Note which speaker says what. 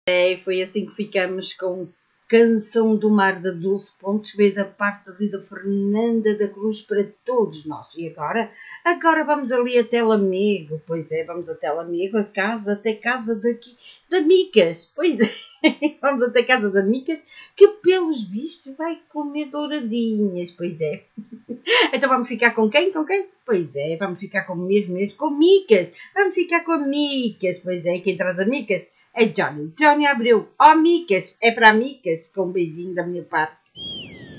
Speaker 1: E foi assim que ficamos com Canção do Mar da Dulce Pontes, veio da parte ali da Fernanda da Cruz para todos nós. E agora vamos ali até Lamego, pois é, vamos até Lamego, até casa daqui, da Micas, pois é, vamos até casa da Micas, que pelos vistos vai comer douradinhas, pois é. Então vamos ficar com quem? Com quem? Pois é, vamos ficar com mesmo, com Micas. Vamos ficar com Micas. Pois é, quem traz a Micas é Johnny. Johnny abriu. Ó, Micas, é para Micas, com um beijinho da minha parte.